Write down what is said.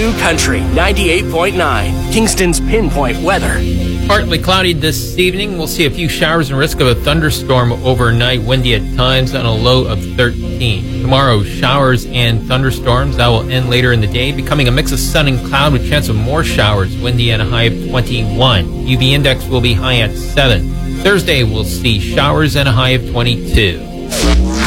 New Country 98.9, Kingston's pinpoint weather. Partly cloudy this evening. We'll see a few showers and risk of a thunderstorm overnight, windy at times, on a low of 13. Tomorrow, showers and thunderstorms. That will end later in the day, becoming a mix of sun and cloud with chance of more showers, windy and a high of 21. UV index will be high at 7. Thursday, we'll see showers and a high of 22.